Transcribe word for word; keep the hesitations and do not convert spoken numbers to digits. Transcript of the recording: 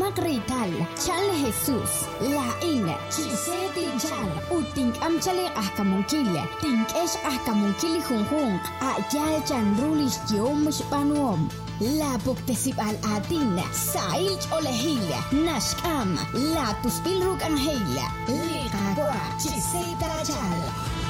Magrital, Chal Jesús, La Ina, Chiseti Chal, Utink Amchale Ahkamunkile, Tink Esh Ahkamunkili Junjun, Ayal Chanrulish Yomush Panuom. La Buktesib al Adina, Sail Olehila, Nashkam, La Tuspilruk Angela, Liqagua, Chiseta Chal.